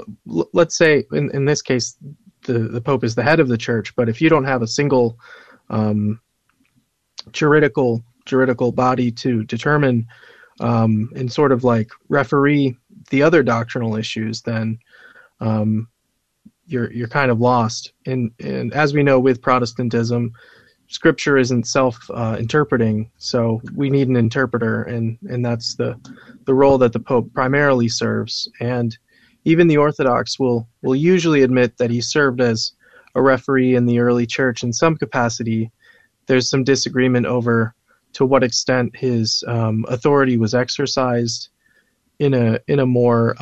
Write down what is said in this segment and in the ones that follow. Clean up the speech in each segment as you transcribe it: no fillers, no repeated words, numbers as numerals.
let's say in this case, the Pope is the head of the church, but if you don't have a single juridical body to determine and sort of like referee the other doctrinal issues, then you're kind of lost. And as we know with Protestantism, Scripture isn't self-interpreting, so we need an interpreter, and that's the role that the Pope primarily serves. And even the Orthodox will usually admit that he served as a referee in the early church in some capacity. There's some disagreement over to what extent his authority was exercised in a more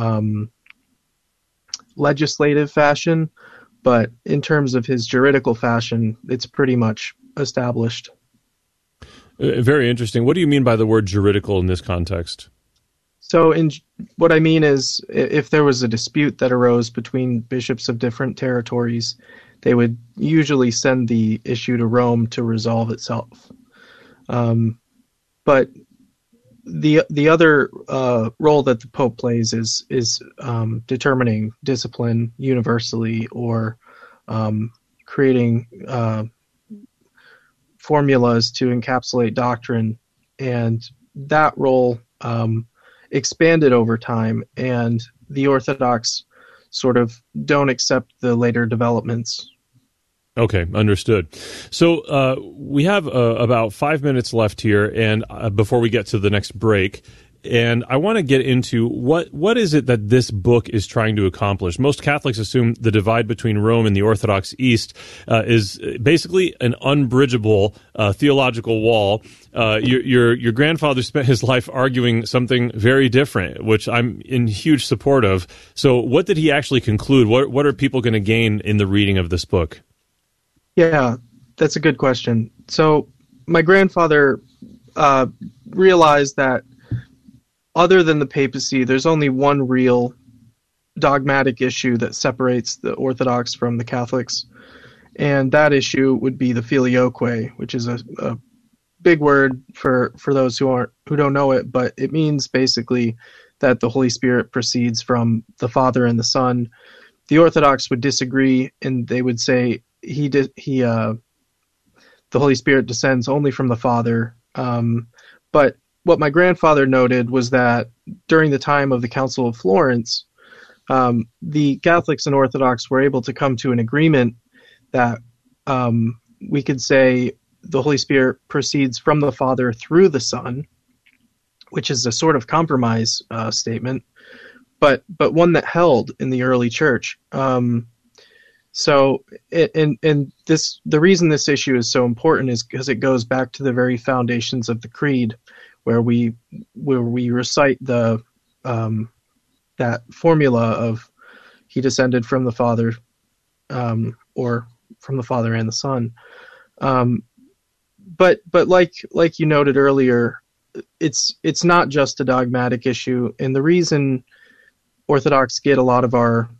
legislative fashion, but in terms of his juridical fashion, it's pretty much established. Very interesting. What do you mean by the word juridical in this context? So what I mean is, if there was a dispute that arose between bishops of different territories, they would usually send the issue to Rome to resolve itself. But the other role that the Pope plays is determining discipline universally, or creating formulas to encapsulate doctrine, and that role expanded over time, and the Orthodox sort of don't accept the later developments. Okay, understood. So we have about 5 minutes left here, and before we get to the next break, and I want to get into what is it that this book is trying to accomplish. Most Catholics assume the divide between Rome and the Orthodox East is basically an unbridgeable theological wall. Your grandfather spent his life arguing something very different, which I'm in huge support of. So what did he actually conclude? What are people going to gain in the reading of this book? Yeah, that's a good question. So my grandfather realized that other than the papacy, there's only one real dogmatic issue that separates the Orthodox from the Catholics, and that issue would be the filioque, which is a big word for those who don't know it, but it means basically that the Holy Spirit proceeds from the Father and the Son. The Orthodox would disagree, and they would say the Holy Spirit descends only from the Father. But what my grandfather noted was that during the time of the Council of Florence, the Catholics and Orthodox were able to come to an agreement that we could say the Holy Spirit proceeds from the Father through the Son, which is a sort of compromise statement, but one that held in the early church. So, the reason this issue is so important is because it goes back to the very foundations of the Creed, where we recite the that formula of he descended from the Father, or from the Father and the Son. But like you noted earlier, it's not just a dogmatic issue, and the reason Orthodox get a lot of our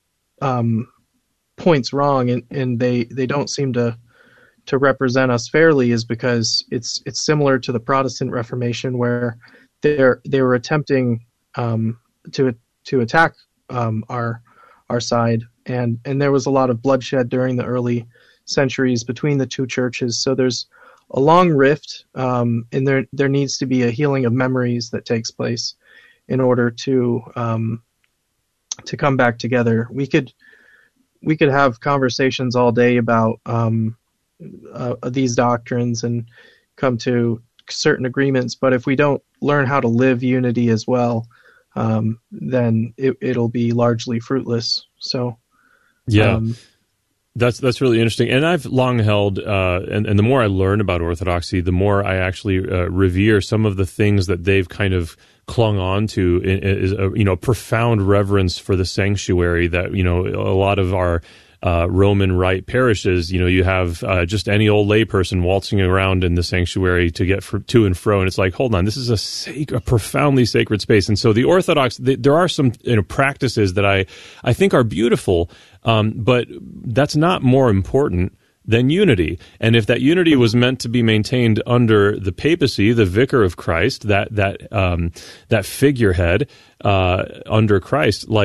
points wrong, and they don't seem to represent us fairly, is because it's similar to the Protestant Reformation, where they were attempting to attack our side, and there was a lot of bloodshed during the early centuries between the two churches. So there's a long rift, and there needs to be a healing of memories that takes place in order to come back together. We could have conversations all day about these doctrines and come to certain agreements, but if we don't learn how to live unity as well, then it'll be largely fruitless. So, yeah, that's really interesting. And I've long held, and the more I learn about Orthodoxy, the more I actually revere some of the things that they've kind of clung on to, is a profound reverence for the sanctuary that, a lot of our Roman Rite parishes, you have just any old layperson waltzing around in the sanctuary to get to and fro, and it's like, hold on, this is a profoundly sacred space. And so the Orthodox, there are some practices that I think are beautiful, but that's not more important than unity. And if that unity was meant to be maintained under the papacy, the vicar of Christ, that figurehead under Christ, like,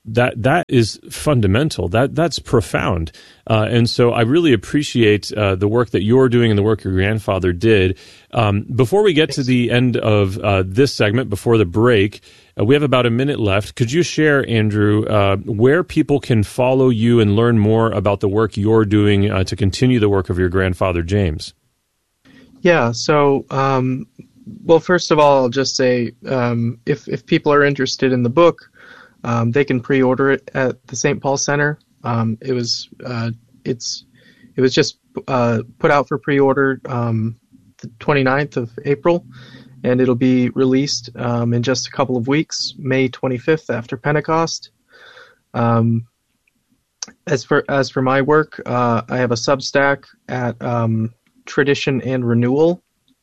that is fundamental. That's profound. And so I really appreciate the work that you're doing and the work your grandfather did. Before we get to the end of this segment, before the break, we have about a minute left. Could you share, Andrew, where people can follow you and learn more about the work you're doing to continue the work of your grandfather, James? Yeah, so, well, first of all, I'll just say, if people are interested in the book, they can pre-order it at the St. Paul Center. It was just put out for pre-order the 29th of April, and it'll be released in just a couple of weeks, May 25th after Pentecost. As for my work, I have a Substack at Tradition and Renewal,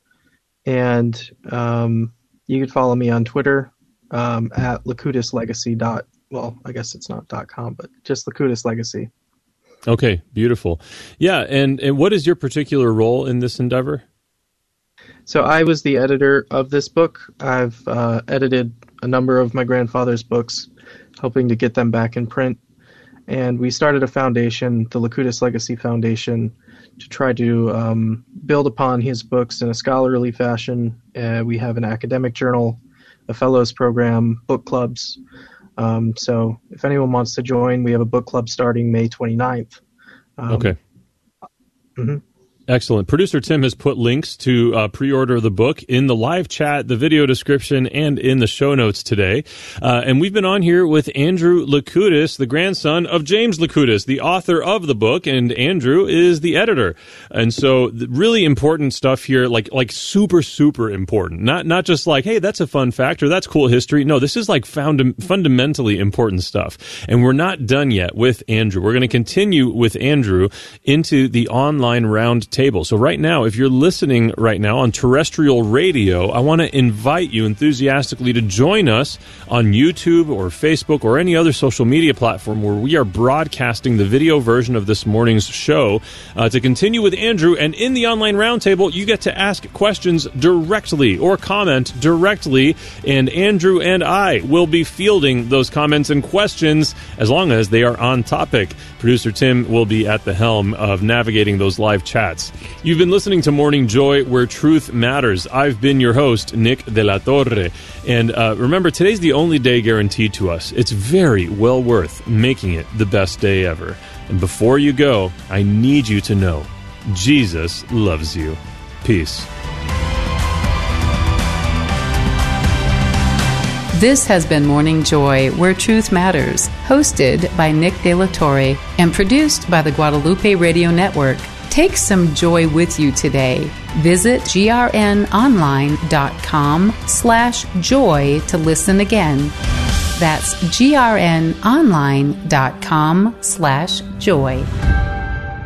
and you can follow me on Twitter at LaCudisLegacy. Well, I guess it's not .com, but just Lacudis Legacy. Okay, beautiful. Yeah, and what is your particular role in this endeavor? So I was the editor of this book. I've edited a number of my grandfather's books, hoping to get them back in print. And we started a foundation, the Lacudis Legacy Foundation, to try to build upon his books in a scholarly fashion. We have an academic journal, a fellows program, book clubs. So if anyone wants to join, we have a book club starting May 29th. Okay. Mm-hmm. Excellent. Producer Tim has put links to pre-order the book in the live chat, the video description, and in the show notes today. And we've been on here with Andrew Lacudis, the grandson of James Lacudis, the author of the book, and Andrew is the editor. And so really important stuff here, like super, super important. Not just like, hey, that's a fun fact or that's cool history. No, this is like fundamentally important stuff. And we're not done yet with Andrew. We're going to continue with Andrew into the online round table. So right now, if you're listening right now on terrestrial radio, I want to invite you enthusiastically to join us on YouTube or Facebook or any other social media platform where we are broadcasting the video version of this morning's show to continue with Andrew. And in the online roundtable, you get to ask questions directly or comment directly, and Andrew and I will be fielding those comments and questions as long as they are on topic. Producer Tim will be at the helm of navigating those live chats. You've been listening to Morning Joy, where truth matters. I've been your host, Nick De La Torre. And remember, today's the only day guaranteed to us. It's very well worth making it the best day ever. And before you go, I need you to know, Jesus loves you. Peace. This has been Morning Joy, Where Truth Matters, hosted by Nick De La Torre and produced by the Guadalupe Radio Network. Take some joy with you today. Visit grnonline.com/joy to listen again. That's grnonline.com/joy.